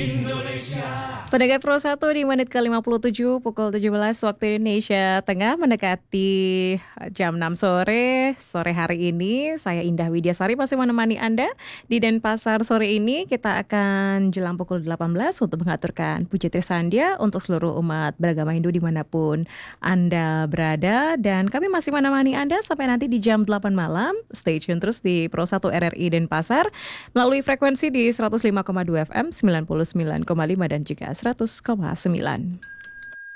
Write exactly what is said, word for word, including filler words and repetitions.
Pendengar Pro satu di menit ke lima puluh tujuh pukul tujuh belas waktu Indonesia Tengah mendekati jam enam sore. Sore hari ini saya Indah Widiasari masih menemani Anda di Denpasar. Sore ini kita akan jelang pukul delapan belas untuk mengaturkan Puji Trisandia untuk seluruh umat beragama Hindu dimanapun Anda berada. Dan kami masih menemani Anda sampai nanti di jam delapan malam. Stay tune terus di Pro satu R R I Denpasar melalui frekuensi di seratus lima koma dua F M, sembilan puluh sembilan koma lima dan juga seratus koma sembilan.